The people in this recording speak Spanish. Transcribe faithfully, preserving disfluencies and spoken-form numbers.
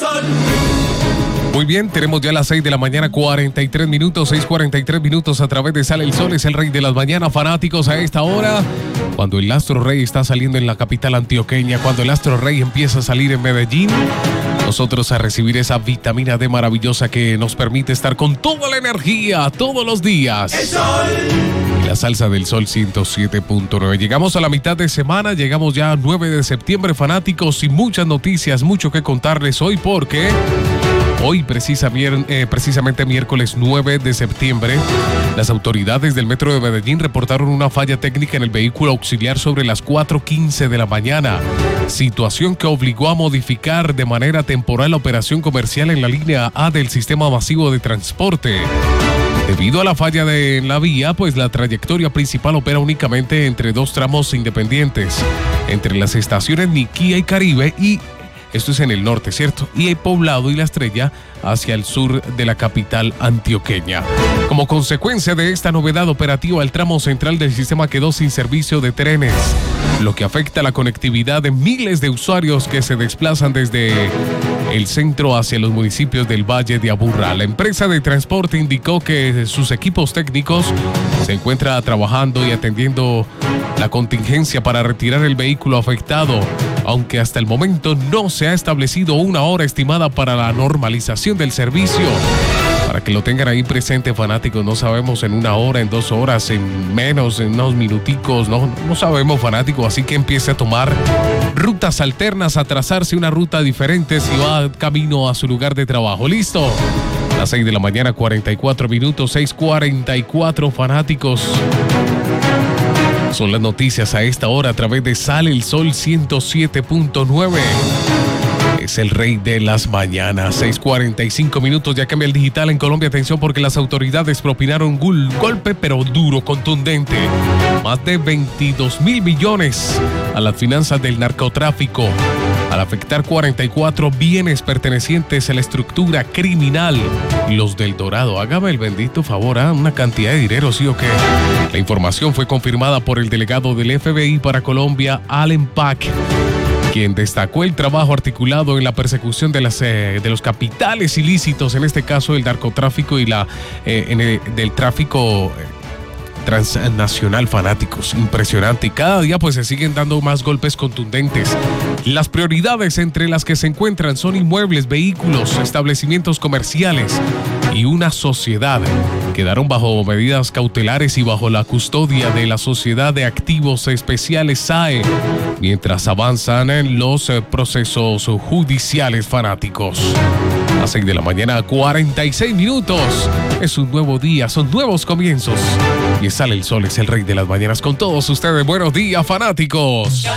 sol. Muy bien, tenemos ya las seis de la mañana, cuarenta y tres minutos, seis cuarenta y tres minutos a través de Sale el Sol. Es el rey de las mañanas, fanáticos, a esta hora. Cuando el Astro Rey está saliendo en la capital antioqueña, cuando el Astro Rey empieza a salir en Medellín, nosotros a recibir esa vitamina D maravillosa que nos permite estar con toda la energía todos los días. El sol. Y la salsa del Sol ciento siete punto nueve. Llegamos a la mitad de semana, llegamos ya a nueve de septiembre, fanáticos, y muchas noticias, mucho que contarles hoy porque... Hoy, precisa, eh, precisamente miércoles nueve de septiembre, las autoridades del Metro de Medellín reportaron una falla técnica en el vehículo auxiliar sobre las cuatro quince de la mañana, situación que obligó a modificar de manera temporal la operación comercial en la línea A del sistema masivo de transporte. Debido a la falla de la vía, pues la trayectoria principal opera únicamente entre dos tramos independientes, entre las estaciones Niquía y Caribe, y esto es en el norte, ¿cierto? Y el Poblado y La Estrella hacia el sur de la capital antioqueña. Como consecuencia de esta novedad operativa, el tramo central del sistema quedó sin servicio de trenes, lo que afecta la conectividad de miles de usuarios que se desplazan desde el centro hacia los municipios del Valle de Aburrá. La empresa de transporte indicó que sus equipos técnicos se encuentran trabajando y atendiendo la contingencia para retirar el vehículo afectado, aunque hasta el momento no se ha establecido una hora estimada para la normalización del servicio. Para que lo tengan ahí presente, fanáticos, no sabemos en una hora, en dos horas, en menos, en unos minuticos, no, no sabemos, fanáticos, así que empiece a tomar rutas alternas, a trazarse una ruta diferente si va camino a su lugar de trabajo. ¿Listo? Las seis de la mañana, cuarenta y cuatro minutos, seis cuarenta y cuatro, fanáticos. Son las noticias a esta hora a través de Sale el Sol ciento siete punto nueve. Es el rey de las mañanas. seis cuarenta y cinco minutos, ya cambia el digital en Colombia. Atención, porque las autoridades propinaron un golpe, pero duro, contundente. Más de veintidós mil millones a las finanzas del narcotráfico, al afectar cuarenta y cuatro bienes pertenecientes a la estructura criminal, los del Dorado. Hágame el bendito favor, ¿eh? Una cantidad de dinero, ¿sí o qué? La información fue confirmada por el delegado del F B I para Colombia, Allen Pack, quien destacó el trabajo articulado en la persecución de, las, eh, de los capitales ilícitos, en este caso el narcotráfico y la eh, en el, del tráfico transnacional, fanáticos. Impresionante. Y cada día pues se siguen dando más golpes contundentes. Las prioridades entre las que se encuentran son inmuebles, vehículos, establecimientos comerciales y una sociedad. Quedaron bajo medidas cautelares y bajo la custodia de la Sociedad de Activos Especiales S A E, mientras avanzan en los procesos judiciales, fanáticos. A las seis de la mañana, cuarenta y seis minutos. Es un nuevo día, son nuevos comienzos. Y Sale el Sol, es el rey de las mañanas con todos ustedes. Buenos días, fanáticos.